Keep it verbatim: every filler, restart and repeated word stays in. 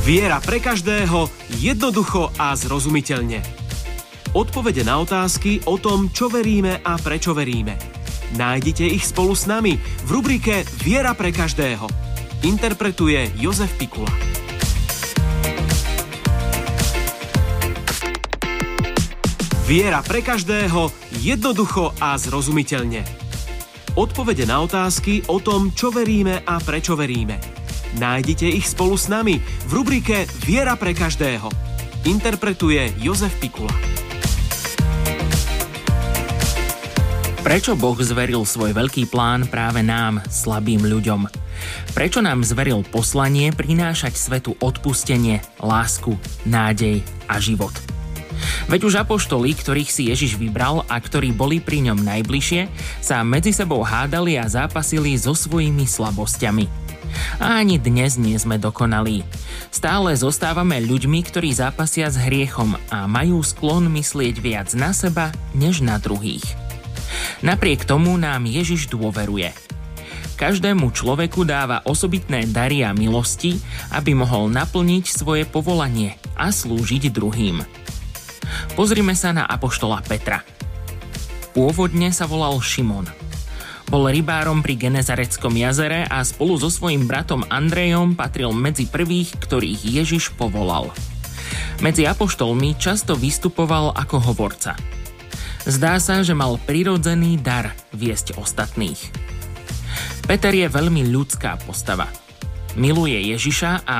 Viera pre každého, jednoducho a zrozumiteľne. Odpovede na otázky o tom, čo veríme a prečo veríme. Nájdite ich spolu s nami v rubrike Viera pre každého. Interpretuje Jozef Pikula. Viera pre každého, jednoducho a zrozumiteľne. Odpovede na otázky o tom, čo veríme a prečo veríme. Nájdite ich spolu s nami v rubrike Viera pre každého. Interpretuje Jozef Pikula. Prečo Boh zveril svoj veľký plán práve nám, slabým ľuďom? Prečo nám zveril poslanie prinášať svetu odpustenie, lásku, nádej a život? Veď už apoštoli, ktorých si Ježiš vybral a ktorí boli pri ňom najbližšie, sa medzi sebou hádali a zápasili so svojimi slabosťami. A ani dnes nie sme dokonalí. Stále zostávame ľuďmi, ktorí zápasia s hriechom a majú sklon myslieť viac na seba, než na druhých. Napriek tomu nám Ježiš dôveruje. Každému človeku dáva osobitné dary a milosti, aby mohol naplniť svoje povolanie a slúžiť druhým. Pozrime sa na apoštola Petra. Pôvodne sa volal Šimon. Bol rybárom pri Genezareckom jazere a spolu so svojím bratom Andrejom patril medzi prvých, ktorých Ježiš povolal. Medzi apoštolmi často vystupoval ako hovorca. Zdá sa, že mal prirodzený dar viesť ostatných. Peter je veľmi ľudská postava. Miluje Ježiša a